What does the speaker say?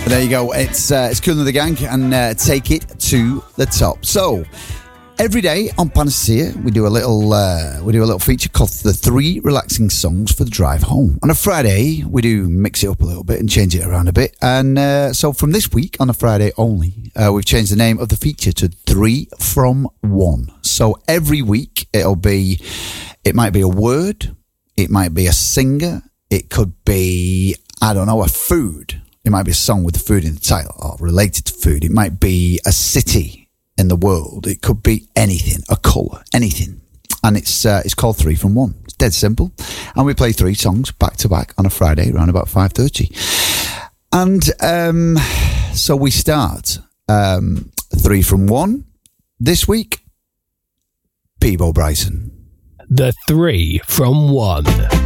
There you go. It's Kool and the Gang and Take It to the Top. So every day on Panacea, we do a little feature called the 3 relaxing songs for the drive home. On a Friday, we do mix it up a little bit and change it around a bit. And so from this week, on a Friday only, we've changed the name of the feature to 3 from 1. So every week, it might be a word, it might be a singer, it could be, I don't know, a food. It might be a song with food in the title or related to food. It might be a city in the world. It could be anything, a colour, anything. And it's called 3 from 1. It's dead simple. And we play 3 songs back to back on a Friday around about 5:30. And so we start 3 from 1 this week. Peebo Bryson. The 3 from 1.